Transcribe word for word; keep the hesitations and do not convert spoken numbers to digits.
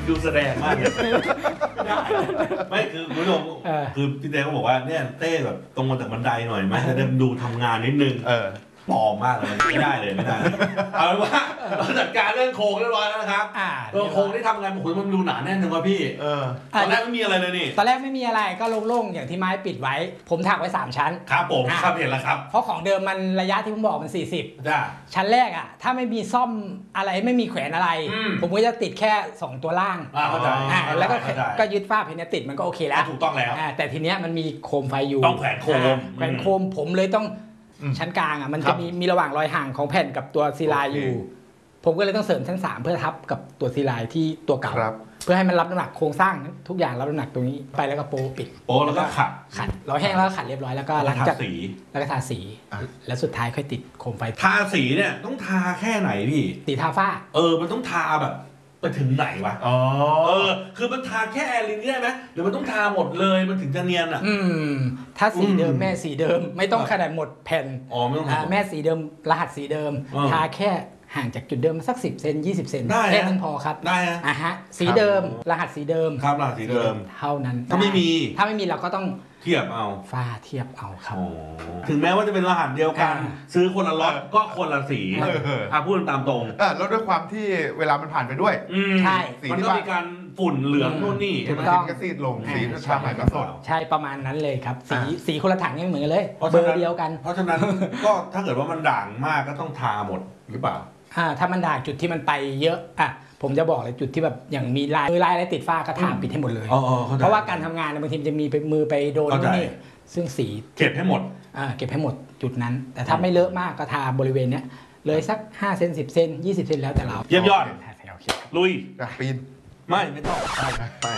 ดูแสดงมากเลยไม่คือคุณผู้ชมคือพี่เต้ก็บอกว่าเนี่ยเต้แบบตรงมาจากบันไดหน่อยไหมจะได้ดูทำงานนิดนึงเออปลอมมากเลยไม่ได้เลยไม่ได้เอาเป็นว่าเราจัดการเรื่องโครงเรียบร้อยแล้วนะครับตัวโครงที่ทำงานโอ้โหมันดูหนาแน่นจังวะพี่เออตอนแรกไม่มีอะไรเลยนี่ตอนแรกไม่มีอะไรก็โล่งๆอย่างที่ไม้ปิดไว้ผมถักไว้สามชั้นครับผมครับเห็นแล้วครับเพราะของเดิมมันระยะที่ผมบอกมันสี่สิบจ้าชั้นแรกอ่ะถ้าไม่มีซ่อมอะไรไม่มีแขวนอะไรผมก็จะติดแค่สองตัวล่างเข้าใจแล้วก็ก็ยึดฝ้าเพนติดมันก็โอเคแล้วถูกต้องแล้วแต่ทีเนี้ยมันมีโคมไฟอยู่ต้องแขวนโคมแขวนโคมผมเลยต้องชั้นกลางอ่ะมันจะมีมีระหว่างรอยห่างของแผ่นกับตัวซีไลน์อยู่ผมก็เลยต้องเสริมชั้นสามเพื่อทับกับตัวซีไลน์ที่ตัวเก่าเพื่อให้มันรับน้ำหนักโครงสร้างทุกอย่างรับน้ำหนักตรงนี้ไปแล้วก็โปปิดโปแล้วก็ขัดขัดร้อยแห้งแล้วก็ขัดเรียบร้อยแล้วก็หลังจากสีแล้วก็ทาสีแล้วสุดท้ายค่อยติดโคมไฟทาสีเนี่ยต้องทาแค่ไหนพี่สีทาฝ้าเออมันต้องทาแบบไปถึงไหนวะอ๋อเออคือมันทาแค่แอร์ลินได้ไหมหรือมันต้องทาหมดเลยมันถึงจะเนียนอ่ะอืมถ้าสีเดิมแม่สีเดิมไม่ต้องขนาดหมดแผ่นอ๋อไม่ต้องแม่สีเดิมรหัสสีเดิมทาแค่ห่างจากจุดเดิมสักสิบเซนยี่สิบเซนแค่นั้นพอครับได้ฮะอ่ะฮะสีเดิมรหัสสีเดิมครับรหัสสีเดิมเท่านั้นถ้าไม่มีถ้าไม่มีเราก็ต้องเทียบเอาฝ้าเทียบเอาครับถึงแม้ว่าจะเป็นรหัสเดียวกันซื้อคนละล็อตก็คนละสีอ่ะพูดตามตรงแล้วด้วยความที่เวลามันผ่านไปด้วยใช่มันก็มีการฝุ่นเหลืองนู่นนี่มันต้องกระซีดลงสีชาใหม่ก็สดใช่ประมาณนั้นเลยครับสีสีคนละถังยังเหมือนกันเลยเบอร์เดียวกันเพราะฉะนั้นก็ถ้าเกิดว่ามันด่างมากก็ต้องทาหมดหรือเปล่าอ่าถ้ามันด่างจุดที่มันไปเยอะอ่ะผมจะบอกเลยจุดที่แบบอย่างมีลายมือลายอะไรติดฝ้าก็ทาปิดให้หมดเลยเพราะว่าการทำงานบางทีจะมีไปมือไปโดนนี่ซึ่งสีเก็บให้หมดอ่าเก็บให้หมดจุดนั้นแต่ถ้าไม่เลอะมากก็ทาบริเวณเนี้ยเลยสักห้าเซนสิบเซนยี่สิบเซนแล้วแต่เราเยี่ยมยอดลุยปีนไม่ไม่ต้องไปไป